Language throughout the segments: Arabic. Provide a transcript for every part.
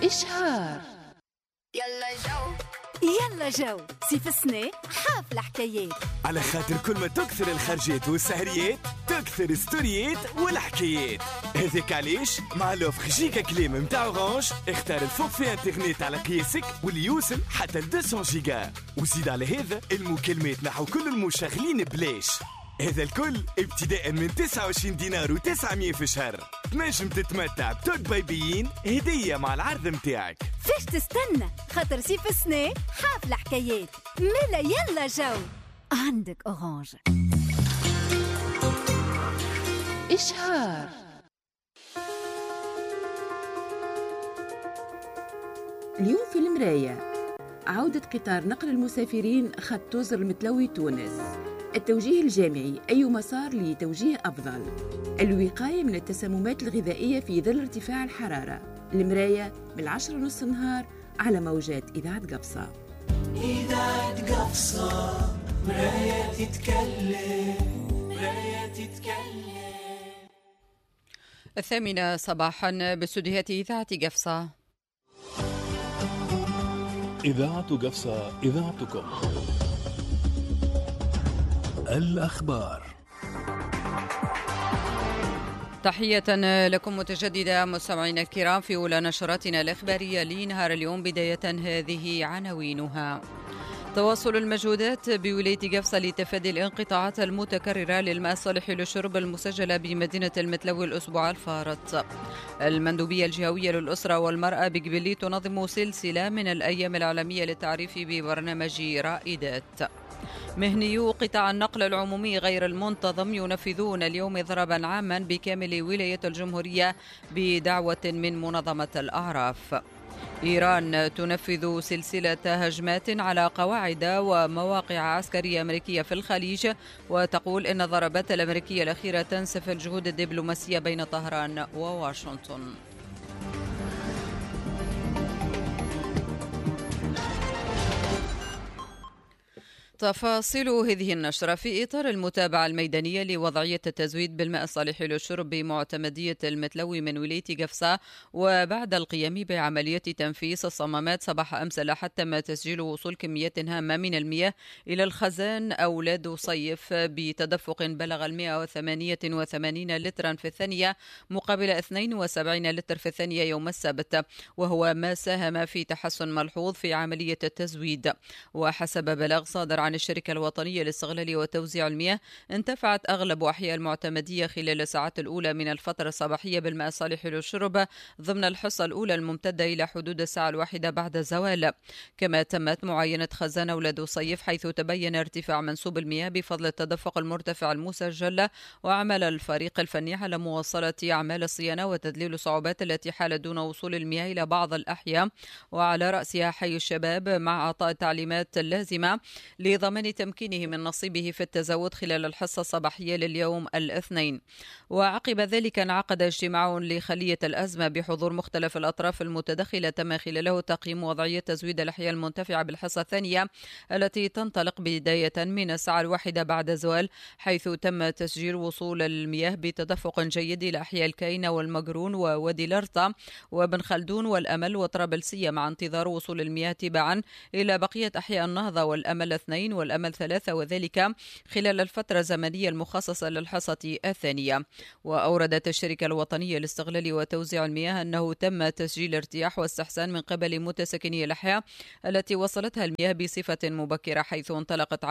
إشهار. يلا جو سيف السنة حافلة حكايات، على خاطر كل ما تكثر الخرجات والسهريات تكثر ستوريات والحكايات. هذاك علاش مع لوفر جيجا كليم متاع اورانج اختار الفوق في انترنت على قياسك واللي يوصل حتى ل 200 جيجا، وزيد على هذا المكالمات نحو كل المشغلين بلاش. هذا الكل ابتداء من 29 دينار و900 في الشهر. تنجم تتمتع بتوك بايبيين هدية مع العرض متاعك. فيش تستنى؟ خاطر سيف السنة حافلة حكايات ملا. يلا جو عندك اورانج. إشهار. اليوم في المراية عودة قطار نقل المسافرين خط توزر المتلوي تونس. التوجيه الجامعي أي مسار لتوجيه أفضل. الوقاية من التسممات الغذائية في ظل ارتفاع الحرارة. المراية من 10:30 نهار على موجات إذاعة قفصة. إذاعة قفصة مراية تتكلم، مراية تتكلم. 8 صباحا باستديوهات إذاعة قفصة. إذاعة قفصة إذاعتكم. الأخبار. تحية لكم متجددة مستمعينا الكرام في أولى نشراتنا الإخبارية لنهار اليوم. بداية هذه عناوينها: تواصل المجهودات بولاية قفصة لتفادي الانقطاعات المتكررة للماء الصالح للشرب المسجلة بمدينة المتلوي الأسبوع الفارط. المندوبية الجهوية للأسرة والمرأة بقبلي تنظم سلسلة من الأيام العالمية للتعريف ببرنامج رائدات. مهنيو قطاع النقل العمومي غير المنتظم ينفذون اليوم إضرابا عاما بكامل ولاية الجمهورية بدعوة من منظمة الأعراف. إيران تنفذ سلسلة هجمات على قواعد ومواقع عسكرية أمريكية في الخليج، وتقول إن الضربات الأمريكية الأخيرة تنسف الجهود الدبلوماسية بين طهران وواشنطن. تفاصيل هذه النشرة في إطار المتابعة الميدانية لوضعية التزويد بالماء الصالح للشرب بمعتمدية المتلوي من ولاية قفصة، وبعد القيام بعملية تنفيذ الصمامات صباح أمس الأحد تم تسجيل وصول كميات هامة من المياه إلى الخزان أولاد صيف بتدفق بلغ 188 لترا في الثانية مقابل 72 لتر في الثانية يوم السبت، وهو ما ساهم في تحسن ملحوظ في عملية التزويد. وحسب بلاغ صادر عن الشركة الوطنية لاستغلال وتوزيع المياه، انتفعت أغلب أحياء المعتمدية خلال الساعات الأولى من الفترة الصباحية بالماء الصالح للشرب ضمن الحصة الأولى الممتدة إلى حدود الساعة 1 بعد الزوال. كما تمت معاينة خزان أولاد صيف حيث تبين ارتفاع منسوب المياه بفضل التدفق المرتفع المسجل، وعمل الفريق الفني على مواصلة أعمال الصيانة وتذليل الصعوبات التي حالت دون وصول المياه إلى بعض الأحياء، وعلى رأسها حي الشباب، مع إعطاء التعليمات اللازمة لضمان تمكينه من نصيبه في التزود خلال الحصة الصباحية لليوم الاثنين. وعقب ذلك انعقد اجتماع لخلية الأزمة بحضور مختلف الأطراف المتدخلة تم خلاله تقييم وضعية تزويد الأحياء المنتفعة بالحصة الثانية التي تنطلق بداية من الساعة 1 بعد الزوال، حيث تم تسجيل وصول المياه بتدفق جيد إلى أحياء الكاينة والمجرون ووادي الأرطة وبن خلدون والأمل وطرابلسية، مع انتظار وصول المياه تباعا إلى بقية أحياء النهضة والأمل 2 والأمل 3، وذلك خلال الفترة الزمنية المخصصة للحصة الثانية. وأوردت الشركة الوطنية لاستغلال وتوزيع المياه أنه تم تسجيل ارتياح واستحسان من قبل متسكني الأحياء التي وصلتها المياه بصفة مبكرة، حيث انطلقت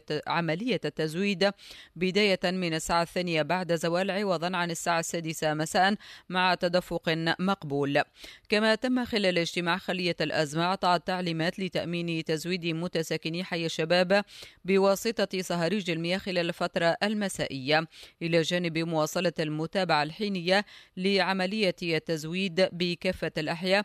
عملية التزويد بداية من الساعة 2 بعد زوال عوضا عن الساعة 6 مساء مع تدفق مقبول. كما تم خلال اجتماع خلية الأزمة إعطاء تعليمات لتأمين تزويد متسكني حي الشباب بواسطة صهاريج المياه خلال الفترة المسائية، إلى جانب مواصلة المتابعة الحينية لعملية التزويد بكافة الأحياء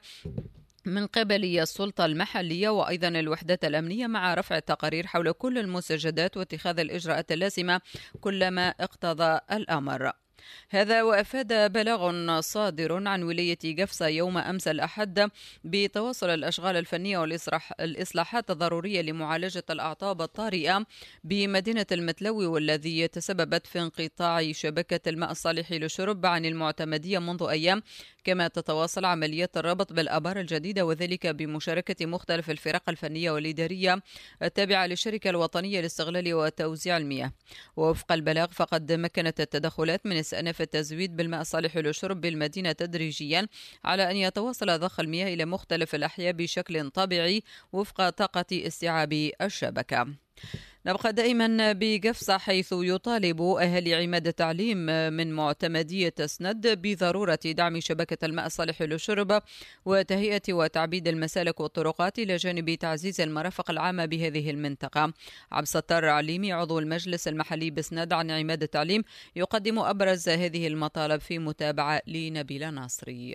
من قبل السلطة المحلية وأيضا الوحدات الأمنية، مع رفع التقارير حول كل المستجدات واتخاذ الإجراءات اللازمة كلما اقتضى الأمر. هذا وأفاد بلاغ صادر عن ولاية قفصة يوم أمس الأحد بتواصل الأشغال الفنية والإصلاحات الضرورية لمعالجة الأعطاب الطارئة بمدينة المتلوي، والذي تسببت في انقطاع شبكة الماء الصالح للشرب عن المعتمدية منذ أيام. كما تتواصل عمليات الربط بالآبار الجديدة، وذلك بمشاركة مختلف الفرق الفنية والإدارية التابعة للشركة الوطنية لاستغلال وتوزيع المياه. ووفق البلاغ فقد تمكنت التدخلات من استئناف التزويد بالماء الصالح للشرب بالمدينة تدريجيا، على أن يتواصل ضخ المياه إلى مختلف الأحياء بشكل طبيعي وفق طاقة استيعاب الشبكة. نبقى دائما بقفصة، حيث يطالب أهالي عماد التعليم من معتمدية سند بضرورة دعم شبكة الماء الصالح للشرب وتهيئة وتعبيد المسالك والطرقات، إلى جانب تعزيز المرافق العامة بهذه المنطقة. عبد الستار عليمي عضو المجلس المحلي بسند عن عماد التعليم يقدم أبرز هذه المطالب في متابعة لنبيلة ناصري.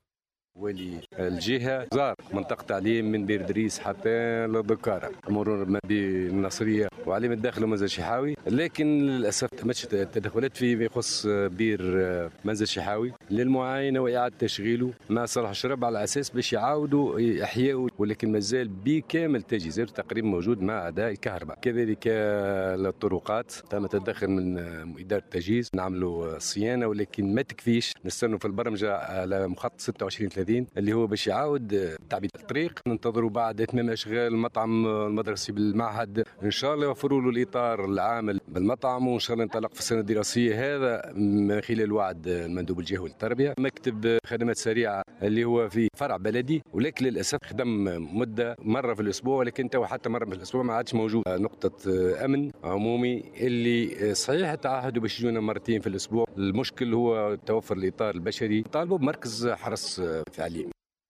ولي الجهة زار منطقة تعليم من بير دريس حتى للذكارة، مرور ما بين النصرية وعليم الداخل ومنزل شحاوي، لكن للأسف تمت التدخلات فيما يخص بير منزل شحاوي للمعاينة وإعادة تشغيله مع صالح الشرب على أساس باش يعاودوا إحياءه، ولكن مازال بكامل تجهيزاته تقريبا موجود مع أداء الكهرباء. كذلك الطرقات تم التدخل من إدارة التجهيز، نعملوا صيانة ولكن ما تكفيش، نستنوا في البرمجة على مخطط 26/30 اللي هو باش يعاود تعبيد الطريق. ننتظروا بعد اتمام اشغال المطعم المدرسي بالمعهد، ان شاء الله يوفروا له الاطار العامل بالمطعم، وان شاء الله ينطلق في السنه الدراسيه هذا من خلال وعد المندوب الجهوي للتربيه. مكتب خدمات سريعه اللي هو في فرع بلدي، ولكن للاسف خدم مده مره في الاسبوع، ولكن تو حتى مره في الاسبوع ما عادش موجود. نقطه امن عمومي اللي صحيح تعهدوا باش يجونا مرتين في الاسبوع، المشكل هو توفر الاطار البشري. طالبوا بمركز حرس فعلي.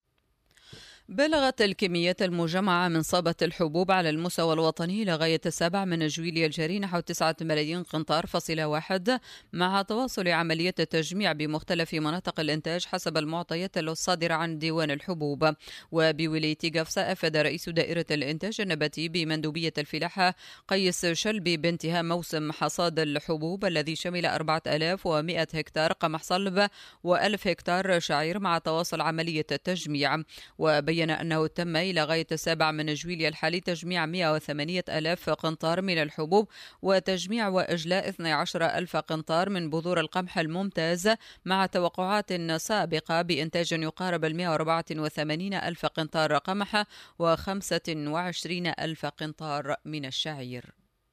بلغت الكميات المجمعة من صابة الحبوب على المستوى الوطني لغاية 7 من جويلية الجاري نحو 9 ملايين قنطار فاصلة 1، مع تواصل عملية التجميع بمختلف مناطق الإنتاج حسب المعطيات الصادرة عن ديوان الحبوب. وبولاية قفصة أفاد رئيس دائرة الإنتاج النباتي بمندوبية الفلاحة قيس شلبي بانتهاء موسم حصاد الحبوب الذي شمل 4100 هكتار قمح صلب و1000 هكتار شعير، مع تواصل عملية التجميع. وبين أنه تم إلى غاية 7 من جويلية الحالي تجميع 108,000 قنطار من الحبوب، وتجميع وإجلاء 12,000 قنطار من بذور القمح الممتاز، مع توقعات سابقة بإنتاج يقارب 184,000 قنطار قمح و25,000 قنطار من الشعير.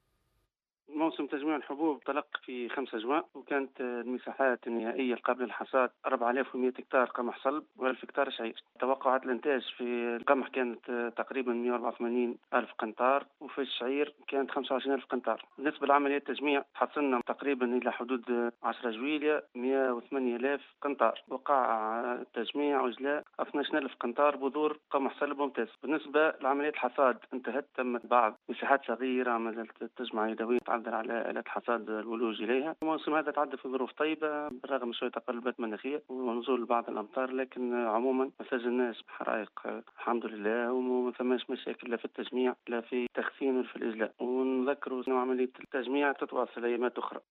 موسم تجميع الحبوب طلق في 5 أجواء، وكانت المساحات النهائية قبل الحصاد 4100 هكتار قمح صلب و1000 هكتار شعير. توقعات الإنتاج في القمح كانت تقريبا 184,000 قنطار، وفي الشعير كانت 25,000 قنطار. بالنسبة لعملية التجميع حصلنا تقريبا إلى حدود 10 جويلية 108,000 قنطار. وقع تجميع وإجلاء 12,000 قنطار بذور قمح صلب ممتاز. بالنسبة لعملية الحصاد انتهت، تمت بعض مساحات صغيرة عملت التجمع يدوية على آلات حصاد الولوج إليها. الموسم هذا تعدى في ظروف طيبة بالرغم من شوية تقلبات مناخية ونزول بعض الأمطار، لكن عموما ما سجلناش بحرائق الحمد لله، وما ثماش مشاكل لا في التجميع لا في التخزين ولا في الإجلاء. ونذكروا أن عملية التجميع تتواصل أيامات أخرى.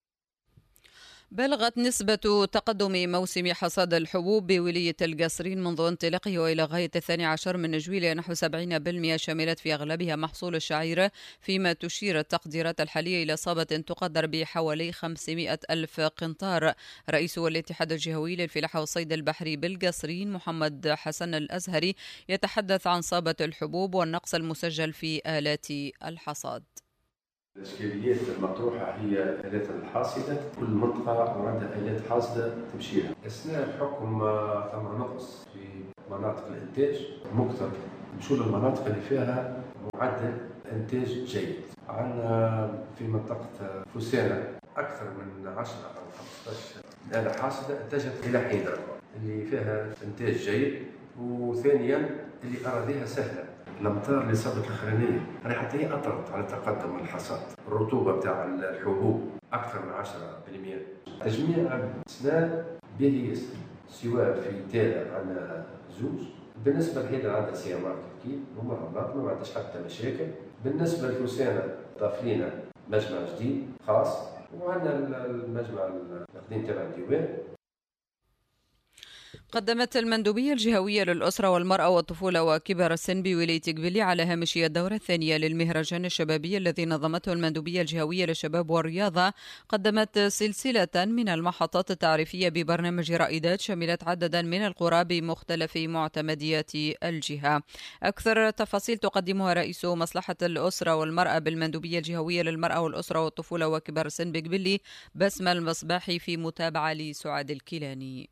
بلغت نسبة تقدم موسم حصاد الحبوب بولاية القصرين منذ انطلاقه وإلى غاية 12 من جويلية نحو 70%، شملت في أغلبها محصول الشعير، فيما تشير التقديرات الحالية إلى صابة تقدر بحوالي 500,000 قنطار. رئيس الاتحاد الجهوي للفلاحة والصيد البحري بالقصرين محمد حسن الأزهري يتحدث عن صابة الحبوب والنقص المسجل في آلات الحصاد. الإشكاليات المطروحة هي آلات الحاصدة، كل منطقة وعندها آلات حاصدة تمشي لها. أثناء الحكم ثم نقص في مناطق الإنتاج، مكتب مشوا للمناطق اللي فيها معدل إنتاج جيد. عندنا في منطقة فوسانة أكثر من 10 أو 15 آلة حاصدة انتجت إلى حين اللي فيها إنتاج جيد، وثانيا اللي أراضيها سهلة. الأمطار اللي صابت الأخرانية حتى هي أثرت على تقدم الحصاد. الرطوبة بتاع الحبوب أكثر من 10%. تجميع السنة به سواء في تالة على زوج. بالنسبة لهذا عندنا سيارات أكيد ومربط ما عندهاش حتى مشاكل. بالنسبة للفوسانة ضاف لنا مجمع جديد خاص وعندنا المجمع التقديم تبع الديوان. قدمت المندوبية الجهوية للأسرة والمرأة والطفولة وكبار السن بولاية قبلي على هامش الدورة الثانية للمهرجان الشبابي الذي نظمته المندوبية الجهوية للشباب والرياضة، قدمت سلسلة من المحطات التعريفية ببرنامج رائدات شملت عددا من القرى بمختلف معتمديات الجهة. أكثر تفاصيل تقدمها رئيس مصلحة الأسرة والمرأة بالمندوبية الجهوية للمرأة والأسرة والطفولة وكبار السن بقبلي بسمة المصباحي في متابعة لسعاد الكيلاني.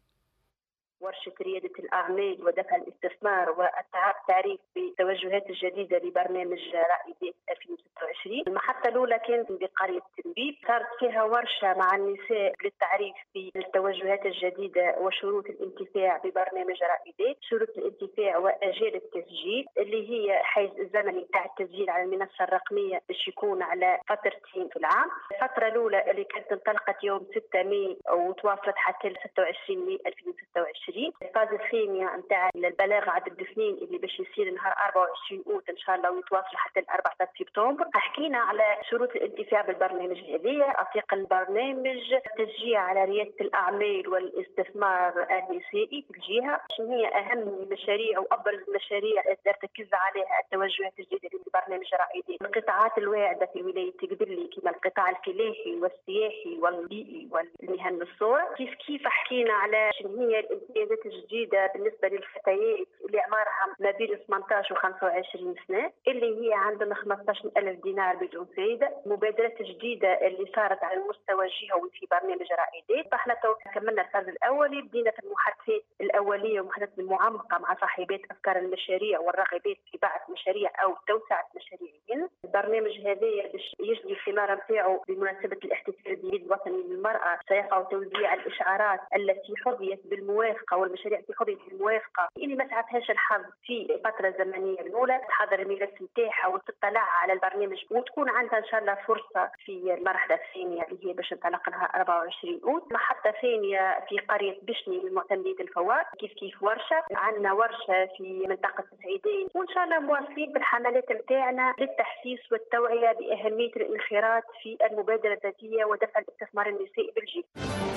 ورشة ريادة الأعمال ودفع الاستثمار والتعريف بالتوجهات الجديدة لبرنامج رائدات 2026. المحطة الأولى كانت بقرية تنبيب، صارت فيها ورشة مع النساء للتعريف بالتوجهات الجديدة وشروط الانتفاع ببرنامج رائدات، شروط الانتفاع وأجال التسجيل اللي هي حيز الزمني بتاع التسجيل على المنصة الرقمية باش يكون على فترتين في العام. الفترة الأولى اللي كانت انطلقت يوم 6 ماي وتواصلت حتى ل 26 ماي 2026. الفاز الثانية نتاع البلاغ عدد الاثنين اللي باش يصير نهار 24 أوت إن شاء الله ويتواصل حتى ل 14 سبتمبر. حكينا على شروط الانتفاع بالبرنامج هذه، أطيق البرنامج تشجيع على ريادة الأعمال والاستثمار النسائي في الجهة. شنو هي أهم المشاريع وأبرز المشاريع اللي تركز عليها التوجهات الجديدة لبرنامج رائدات؟ القطاعات الواعدة في ولاية قبلي كما القطاع الفلاحي والسياحي والبيئي والمهن الصورة. كيف حكينا على شنو هي الامتيازات الجديدة بالنسبة للفتيات اللي أعمارها ما بين 18 و 25 سنة اللي هي عندهم 15,000 دينار بدون فائدة. مبادرات جديدة اللي صارت على المستوى الجهوي في برنامج رائدات. احنا كملنا الفاز الأولي، بدينا في المحادثات الأولية والمحادثات المعمقة مع صاحبات أفكار المشاريع والراغبات في بعض مشاريع أو توسعة مشاريعهن. البرنامج هذا باش يجني الثمار نتاعو بمناسبة الاحتفال بالعيد الوطني للمرأة، سيقع توزيع الإشعارات التي حظيت بالموافقة والمشاريع التي حظيت بالموافقة اللي ما سعفهاش الحظ في الفترة الزمنية الأولى تحضر الملف نتاعها وتطلع على البرنامج وتكون عندها إن شاء الله فرصة في المرحلة الثانية اللي هي باش نطلق لها 24 أوت. محطة ثانية في قرية بشني للمعتمدية الفوار، كيف ورشة، عندنا ورشة في منطقة السعيدين، وإن شاء الله مواصلين بالحملات نتاعنا للتحسيس والتوعية بأهمية الانخراط في المبادرة الذاتية ودفع الاستثمار النسائي بالجيل.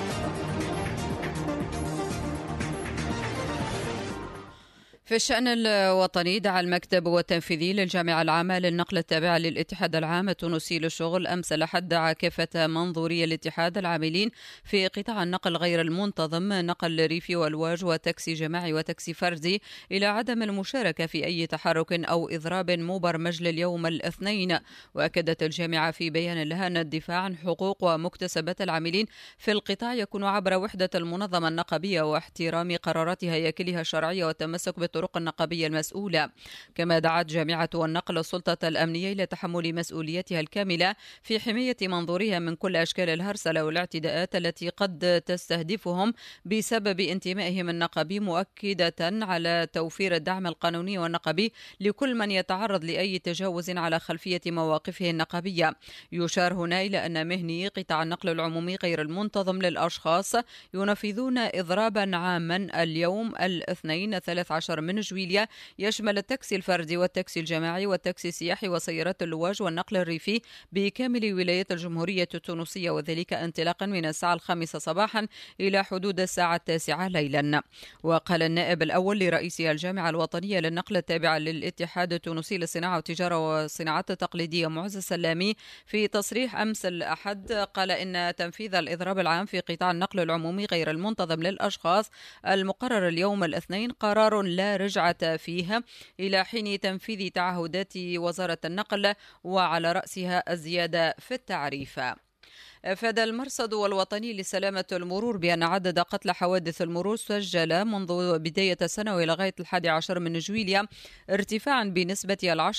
في الشأن الوطني، دعا المكتب التنفيذي للجامعة العامة للنقل التابعة للاتحاد العام التونسي للشغل أمس الأحد دعا كافة منظوري الاتحاد العاملين في قطاع النقل غير المنتظم، نقل ريفي والواج وتاكسي جماعي وتاكسي فردي، إلى عدم المشاركة في أي تحرك أو إضراب مبرمج لليوم الاثنين. وأكدت الجامعة في بيان لها أن الدفاع عن حقوق ومكتسبات العاملين في القطاع يكون عبر وحدة المنظمة النقابية واحترام قرارات هياكلها الشرعية والتمسك بالطرق النقابية المسؤولة. كما دعت جامعة النقل السلطة الأمنية إلى تحمل مسؤوليتها الكاملة في حماية منظوريها من كل أشكال الهرسلة والاعتداءات التي قد تستهدفهم بسبب انتمائهم النقابي، مؤكدة على توفير الدعم القانوني والنقابي لكل من يتعرض لأي تجاوز على خلفية مواقفه النقابية. يشار هنا إلى أن مهني قطاع النقل العمومي غير المنتظم للأشخاص ينفذون إضرابا عاما اليوم الاثنين 13 من جويلية، يشمل التاكسي الفردي والتاكسي الجماعي والتاكسي السياحي وسيارات اللواج والنقل الريفي بكامل ولايات الجمهورية التونسية، وذلك انطلاقا من الساعة 5 صباحا إلى حدود الساعة 9 ليلا. وقال النائب الأول لرئيس الجامعة الوطنية للنقل التابعة للاتحاد التونسي للصناعة والتجارة والصناعات التقليدية معز السلامي في تصريح أمس الأحد، قال إن تنفيذ الإضراب العام في قطاع النقل العمومي غير المنتظم للأشخاص المقرر اليوم الاثنين قرار لا رجعة فيه إلى حين تنفيذ تعهدات وزارة النقل وعلى رأسها الزيادة في التعريف. أفاد المرصد الوطني لسلامة المرور بأن عدد قتلى حوادث المرور سجل منذ بداية السنة وإلى غاية 11 من جويلية ارتفاعا بنسبة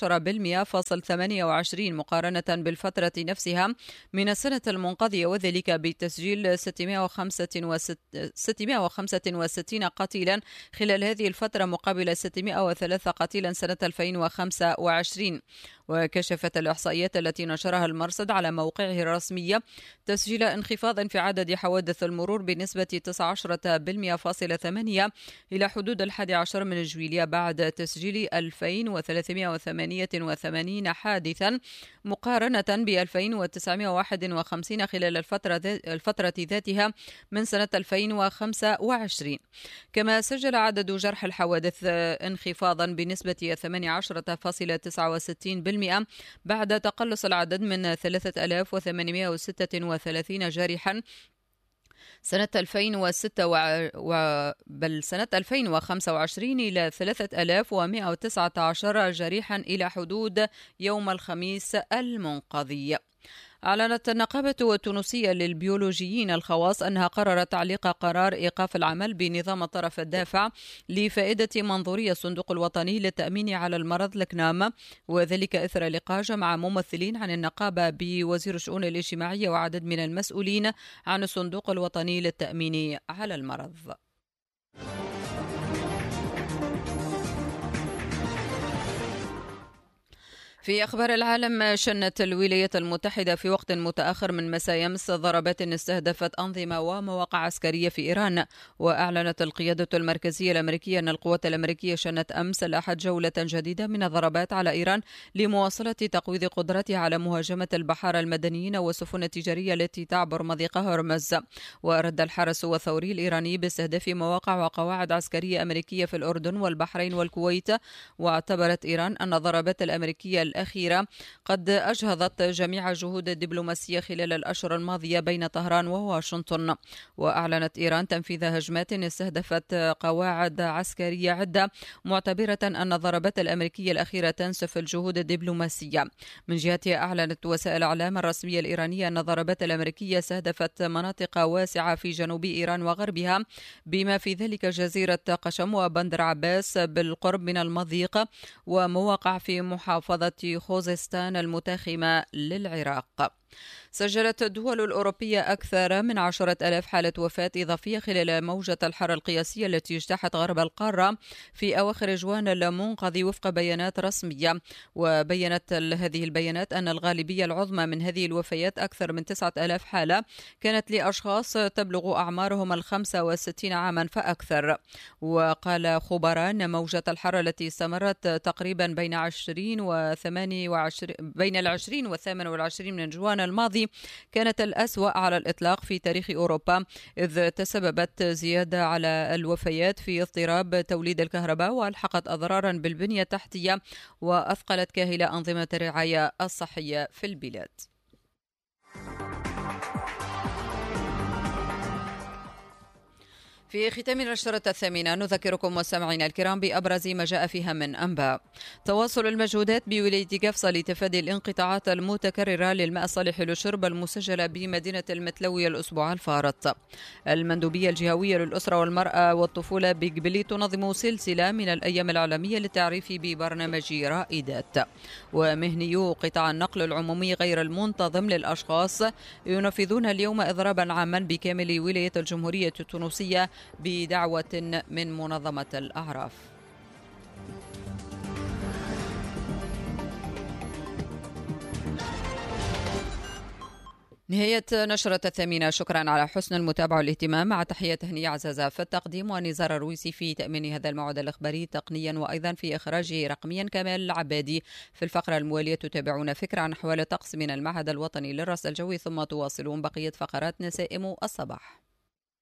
10.28 مقارنة بالفترة نفسها من السنة المنقضية، وذلك بتسجيل 665 قتيلا خلال هذه الفترة مقابل 603 قتيلا سنة 2025. وكشفت الإحصائيات التي نشرها المرصد على موقعه الرسمي تسجيل انخفاض في عدد حوادث المرور بنسبة 19.8% إلى حدود 11 من جويلية بعد تسجيل 2388 حادثا مقارنة ب 2951 خلال الفترة ذاتها من سنة 2025. كما سجل عدد جرح الحوادث انخفاضا بنسبة 18.69% بعد تقلص العدد من 3836 جارحا سنة 2025 إلى 3119 جريحا إلى حدود يوم الخميس المنقضي. أعلنت النقابة التونسية للبيولوجيين الخواص أنها قررت تعليق قرار إيقاف العمل بنظام الطرف الدافع لفائدة منظوري الصندوق الوطني للتأمين على المرض الكنام، وذلك إثر لقاء مع ممثلين عن النقابة بوزير الشؤون الاجتماعية وعدد من المسؤولين عن الصندوق الوطني للتأمين على المرض. في أخبار العالم، شنت الولايات المتحدة في وقت متأخر من مساء أمس ضربات استهدفت أنظمة ومواقع عسكرية في إيران. وأعلنت القيادة المركزية الأمريكية أن القوات الأمريكية شنت أمس الأحد جولة جديدة من الضربات على إيران لمواصلة تقويض قدرتها على مهاجمة البحار المدنيين والسفن التجارية التي تعبر مضيق هرمز. ورد الحرس الثوري الإيراني باستهداف مواقع وقواعد عسكرية أمريكية في الأردن والبحرين والكويت. واعتبرت إيران أن الضربات الأمريكية الأخيرة قد أجهضت جميع الجهود الدبلوماسية خلال الأشهر الماضية بين طهران وواشنطن. وأعلنت إيران تنفيذ هجمات استهدفت قواعد عسكرية عدة، معتبرة أن الضربات الأمريكية الأخيرة تنسف الجهود الدبلوماسية. من جهتها، أعلنت وسائل الإعلام الرسمية الإيرانية أن الضربات الأمريكية استهدفت مناطق واسعة في جنوب إيران وغربها، بما في ذلك جزيرة قشم وبندر عباس بالقرب من المضيق، ومواقع في محافظة خوزستان المتاخمة للعراق. سجلت الدول الأوروبية أكثر من 10,000 حالة وفاة إضافية خلال موجة الحر القياسية التي اجتاحت غرب القارة في أواخر جوان المنقضي وفق بيانات رسمية. وبينت هذه البيانات أن الغالبية العظمى من هذه الوفيات أكثر من 9,000 حالة كانت لأشخاص تبلغ أعمارهم 65 عاما فأكثر. وقال خبراء أن موجة الحر التي استمرت تقريبا بين 20 و28 من جوان الماضي كانت الأسوأ على الإطلاق في تاريخ أوروبا، إذ تسببت زيادة على الوفيات في اضطراب توليد الكهرباء، وألحقت أضرارا بالبنية التحتية، وأثقلت كاهل أنظمة الرعاية الصحية في البلاد. في ختام النشرة الثامنة نذكركم مستمعينا الكرام بأبرز ما جاء فيها من أنباء. تواصل المجهودات بولاية قفصة لتفادي الانقطاعات المتكررة للماء الصالح للشرب المسجلة بمدينة المتلوي الأسبوع الفارط. المندوبية الجهوية للأسرة والمرأة والطفولة بقبلي تنظم سلسلة من الأيام العالمية للتعريف ببرنامج رائدات. ومهنيو قطاع النقل العمومي غير المنتظم للأشخاص ينفذون اليوم إضرابا عاما بكامل ولاية الجمهورية التونسية بدعوة من منظمة الأعراف. نهاية نشرة الثامنة. شكرا على حسن المتابعة والاهتمام، مع تحية هنية عزازة في التقديم ونزار الرويسي في تأمين هذا الموعد الإخباري تقنيا وأيضا في إخراجه رقميا كمال العبادي. في الفقرة الموالية تتابعون فكرة عن أحوال الطقس من المعهد الوطني للرصد الجوي، ثم تواصلون بقية فقرات نسائم الصباح.